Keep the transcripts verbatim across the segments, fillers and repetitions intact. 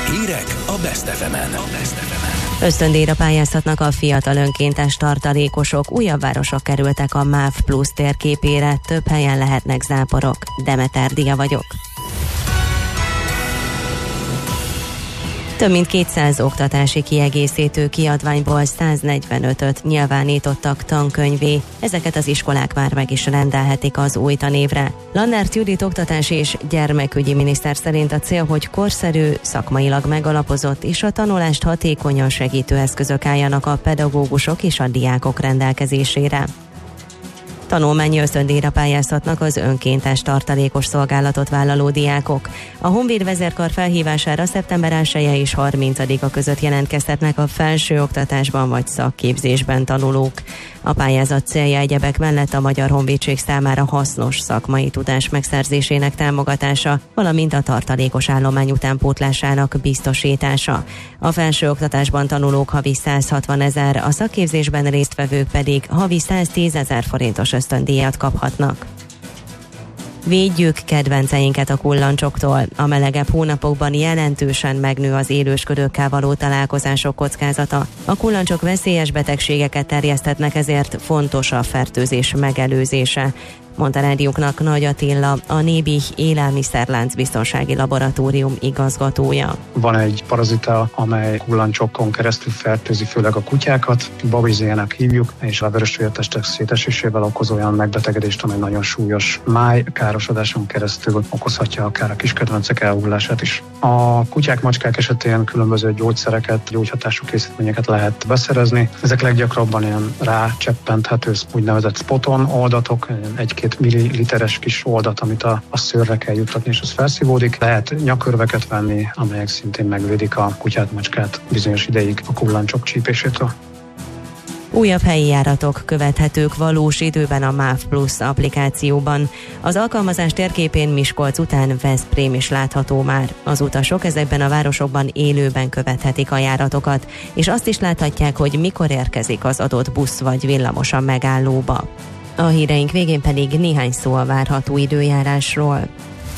Hírek a Best ef emen. Ösztöndíjra pályázhatnak a fiatal önkéntes tartalékosok. Újabb városok kerültek a MÁV Plusz térképére, több helyen lehetnek záporok. Demeter Dia vagyok. Több mint kétszáz oktatási kiegészítő kiadványból száznegyvenötöt nyilvánítottak tankönyvé. Ezeket az iskolák már meg is rendelhetik az új tanévre. Lannert Judit oktatási és gyermekügyi miniszter szerint a cél, hogy korszerű, szakmailag megalapozott és a tanulást hatékonyan segítő eszközök álljanak a pedagógusok és a diákok rendelkezésére. Tanulmányi ösztöndíjra pályázhatnak az önkéntes tartalékos szolgálatot vállaló diákok. A Honvéd vezérkar felhívására szeptember elseje és harmincadika között jelentkezhetnek a felsőoktatásban vagy szakképzésben tanulók. A pályázat célja egyebek mellett a Magyar Honvédség számára hasznos szakmai tudás megszerzésének támogatása, valamint a tartalékos állomány utánpótlásának biztosítása. A felsőoktatásban tanulók havi százhatvanezer, a szakképzésben résztvevők pedig havi száztízezer forintos ösztöndíjat kaphatnak. Védjük kedvenceinket a kullancsoktól. A melegebb hónapokban jelentősen megnő az élősködőkkel való találkozások kockázata. A kullancsok veszélyes betegségeket terjeszthetnek, ezért fontos a fertőzés megelőzése, mondta rádióknak Nagy Attila, a Nébih élelmiszerlánc biztonsági laboratórium igazgatója. Van egy parazita, amely kullancsokon keresztül fertőzi főleg a kutyákat, babizének hívjuk, és a vörösvértestek szétesésével okoz olyan megbetegedést, amely nagyon súlyos májkárosodáson keresztül okozhatja akár a kiskedvencek elhullását is. A kutyák, macskák esetén különböző gyógyszereket, gyógyhatású készítményeket lehet beszerezni. Ezek leggyakrabban ilyen rácseppenthető úgynevezett spoton oldatok, egy-két milliliteres kis oldat, amit a, a szőrre kell juttatni, és az felszívódik. Lehet nyakörveket venni, amelyek szintén megvédik a kutyát, macskát bizonyos ideig a kullancsok csípésétől. Újabb helyi járatok követhetők valós időben a MÁV Plusz applikációban. Az alkalmazás térképén Miskolc után Veszprém is látható már. Az utasok ezekben a városokban élőben követhetik a járatokat, és azt is láthatják, hogy mikor érkezik az adott busz vagy villamos a megállóba. A híreink végén pedig néhány szó a várható időjárásról.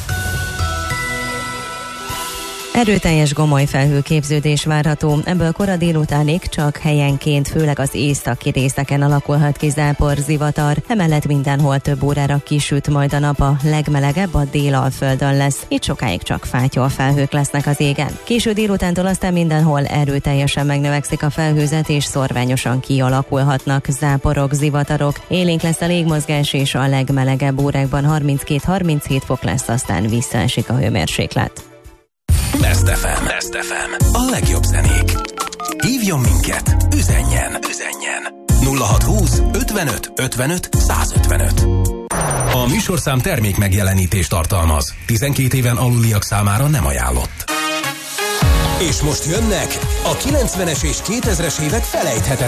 Erőteljes gomoly felhőképződés várható, ebből kora délutánig csak helyenként, főleg az északi részeken alakulhat ki zápor, zivatar, emellett mindenhol több órára kisüt majd a nap, a legmelegebb a Délalföldön lesz, itt sokáig csak fátyol felhők lesznek az égen. Késő délutántól aztán mindenhol erőteljesen megnövekszik a felhőzet, és szorványosan kialakulhatnak záporok, zivatarok, élénk lesz a légmozgás, és a legmelegebb órákban harminckét-harminchét fok lesz, aztán visszaesik a hőmérséklet. Best ef em. Best ef em. A legjobb zenék. Hívjon minket, üzenjen, üzenjen. nulla hatszázhúsz ötvenöt ötvenöt százötvenöt. A műsorszám termék megjelenítést tartalmaz. tizenkét éven aluliak számára nem ajánlott. És most jönnek a kilencvenes és kétezres évek felejthetetlen